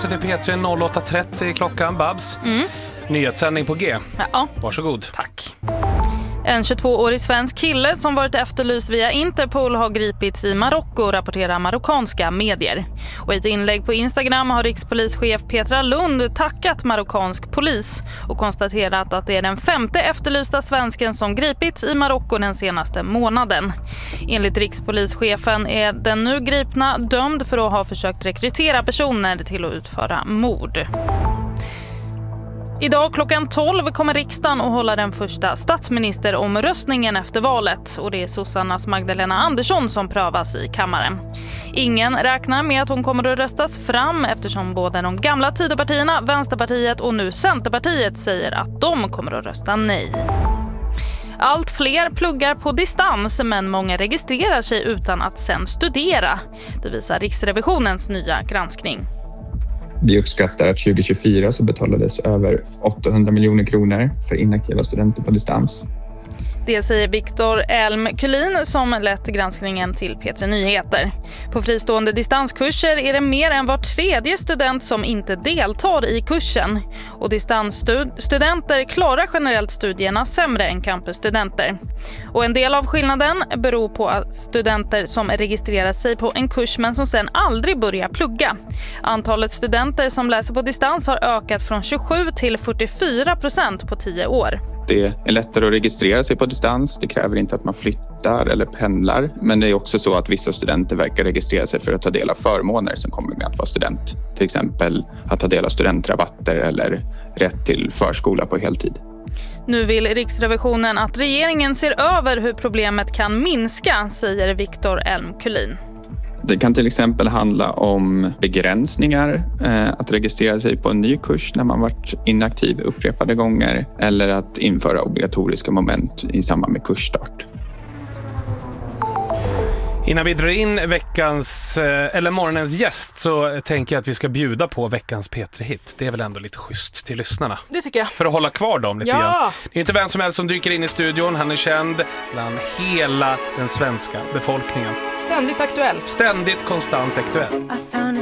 Det är P3 08.30 klockan, Babs. Nyhetssändning på G. Ja. Varsågod. Tack. En 22-årig svensk kille som varit efterlyst via Interpol har gripits i Marocko, rapporterar marockanska medier. Och i ett inlägg på Instagram har rikspolischef Petra Lund tackat marockansk polis och konstaterat att det är den 5:e efterlysta svensken som gripits i Marocko den senaste månaden. Enligt rikspolischefen är den nu gripna dömd för att ha försökt rekrytera personer till att utföra mord. Idag klockan 12 kommer riksdagen att hålla den första statsministeromröstningen efter valet och det är Sossarnas Magdalena Andersson som prövas i kammaren. Ingen räknar med att hon kommer att röstas fram eftersom både de gamla Tidöpartierna, Vänsterpartiet och nu Centerpartiet säger att de kommer att rösta nej. Allt fler pluggar på distans men många registrerar sig utan att sen studera. Det visar Riksrevisionens nya granskning. Vi uppskattar att 2024 så betalades över 800 miljoner kronor för inaktiva studenter på distans. Det säger Viktor Elm Kullin som lett granskningen till P3 Nyheter. På fristående distanskurser är det mer än var tredje student som inte deltar i kursen. Och distansstudenter klarar generellt studierna sämre än campusstudenter. Och en del av skillnaden beror på att studenter som registrerar sig på en kurs men som sen aldrig börjar plugga. Antalet studenter som läser på distans har ökat från 27 till 44% på 10 år. Det är lättare att registrera sig på distans. Det kräver inte att man flyttar eller pendlar. Men det är också så att vissa studenter verkar registrera sig för att ta del av förmåner som kommer med att vara student. Till exempel att ta del av studentrabatter eller rätt till förskola på heltid. Nu vill Riksrevisionen att regeringen ser över hur problemet kan minska, säger Viktor Elm Kullin. Det kan till exempel handla om begränsningar, att registrera sig på en ny kurs när man varit inaktiv upprepade gånger eller att införa obligatoriska moment i samband med kursstart. Innan vi drar in veckans eller morgonens gäst så tänker jag att vi ska bjuda på veckans P3-hit. Det är väl ändå lite schysst till lyssnarna. Det tycker jag. För att hålla kvar dem lite grann. Det är inte vem som helst som dyker in i studion. Han är känd bland hela den svenska befolkningen. Ständigt aktuell. Ständigt konstant aktuell.